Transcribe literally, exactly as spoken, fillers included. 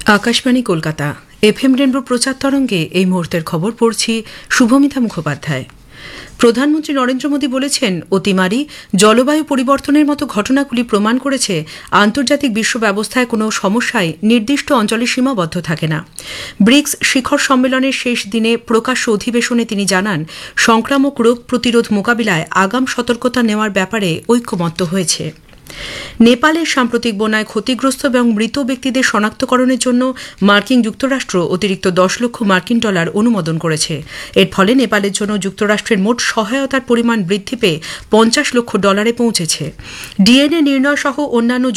Akashvani Kolkata FM rainbow প্রচার তরঙ্গে এই মুহূর্তের খবর পড়ছি শুভমিতা মুখোপাধ্যায়। প্রধানমন্ত্রী নরেন্দ্র মোদী বলেছেন, অতিমারি, জলবায়ু পরিবর্তনের মতো ঘটনাগুলি প্রমাণ করেছে আন্তর্জাতিক বিশ্ব ব্যবস্থায় কোনো সমস্যাই নির্দিষ্ট অঞ্চলে সীমাবদ্ধ থাকে না। ব্রিক্স শিখর সম্মেলনের শেষ দিনে প্রকাশ্য অধিবেশনে তিনি জানান, সংক্রামক রোগ প্রতিরোধ মোকাবিলায় আগাম সতর্কতা নেওয়ার ব্যাপারে ঐকমত্য হয়েছে। নেপালের সাম্প্রতিক বন্যায় ক্ষতিগ্রস্ত এবং মৃত ব্যক্তিদের শনাক্তকরণের জন্য মার্কিন যুক্তরাষ্ট্র অতিরিক্ত দশ লক্ষ মার্কিন ডলার অনুমোদন করেছে। এর ফলে নেপালের জন্য যুক্তরাষ্ট্রের মোট সহায়তার পরিমাণ বৃদ্ধি পেয়ে পঞ্চাশ লক্ষ ডলারে পৌঁছেছে। ডিএনএ নির্ণয় সহ অন্যান্য